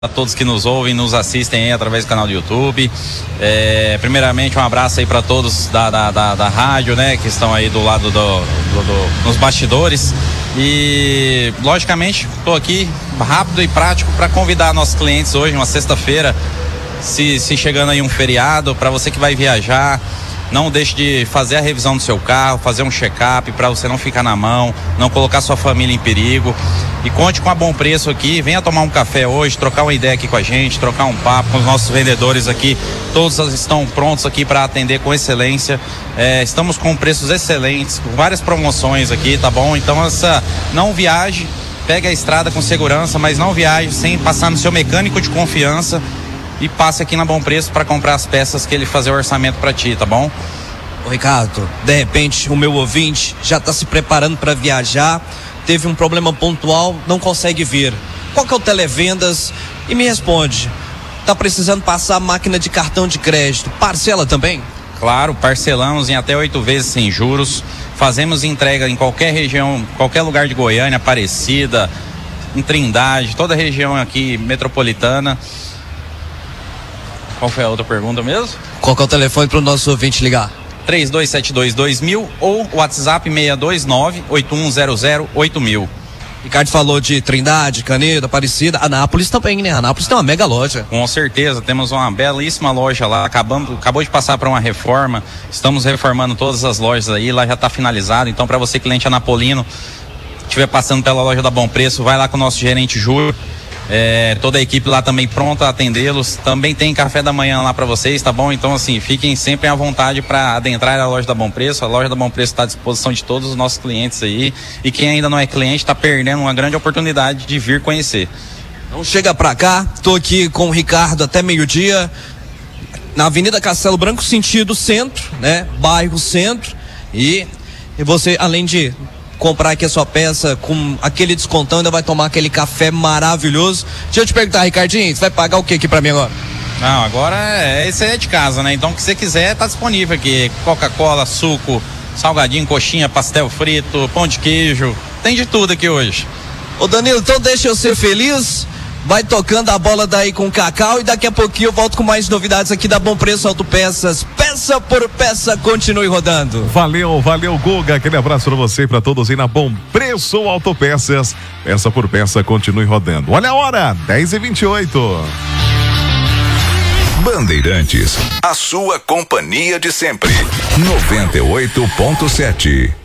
A todos que nos ouvem, nos assistem aí através do canal do YouTube. Primeiramente, um abraço aí para todos da rádio, né, que estão aí do lado nos bastidores. E, logicamente, estou aqui rápido e prático para convidar nossos clientes hoje, uma sexta-feira, se chegando aí um feriado, para você que vai viajar. Não deixe de fazer a revisão do seu carro, fazer um check-up para você não ficar na mão, não colocar sua família em perigo. E conte com a Bom Preço aqui, venha tomar um café hoje, trocar uma ideia aqui com a gente, trocar um papo com os nossos vendedores aqui. Todos estão prontos aqui para atender com excelência. Estamos com preços excelentes, com várias promoções aqui, tá bom? Então não viaje, pegue a estrada com segurança, mas não viaje sem passar no seu mecânico de confiança. E passe aqui na Bom Preço para comprar as peças que ele fazer o orçamento para ti, tá bom? Ô Ricardo, de repente o meu ouvinte já está se preparando para viajar, teve um problema pontual, não consegue vir. Qual que é o Televendas? E me responde, tá precisando passar a máquina de cartão de crédito, parcela também? Claro, parcelamos em até 8 vezes sem juros, fazemos entrega em qualquer região, qualquer lugar de Goiânia, Aparecida, em Trindade, toda a região aqui metropolitana. Qual foi a outra pergunta mesmo? Qual que é o telefone para o nosso ouvinte ligar? 3272-2000 ou WhatsApp 629-8100-8000. Ricardo falou de Trindade, Canedo, Aparecida, Anápolis também, né? Anápolis tem uma mega loja. Com certeza, temos uma belíssima loja lá, acabou de passar por uma reforma, estamos reformando todas as lojas aí, lá já está finalizado, então para você cliente anapolino, estiver passando pela loja da Bom Preço, vai lá com o nosso gerente Júlio. Toda a equipe lá também pronta a atendê-los. Também tem café da manhã lá para vocês, tá bom? Então, assim, fiquem sempre à vontade para adentrar a loja da Bom Preço. A loja da Bom Preço está à disposição de todos os nossos clientes aí. E quem ainda não é cliente está perdendo uma grande oportunidade de vir conhecer. Então chega pra cá, tô aqui com o Ricardo até meio-dia, na Avenida Castelo Branco, sentido centro, né? Bairro Centro. E você, além de comprar aqui a sua peça com aquele descontão, ainda vai tomar aquele café maravilhoso. Deixa eu te perguntar, Ricardinho, você vai pagar o que aqui pra mim agora? Não, agora esse é de casa, né? Então o que você quiser tá disponível aqui. Coca-Cola, suco, salgadinho, coxinha, pastel frito, pão de queijo. Tem de tudo aqui hoje. Ô Danilo, então deixa eu ser feliz. Vai tocando a bola daí com o Cacau e daqui a pouquinho eu volto com mais novidades aqui da Bom Preço Autopeças. Peça por peça, continue rodando. Valeu, Guga. Aquele abraço pra você e pra todos aí na Bom Preço Autopeças. Peça por peça, continue rodando. Olha a hora, 10h28. Bandeirantes, a sua companhia de sempre. 98.7.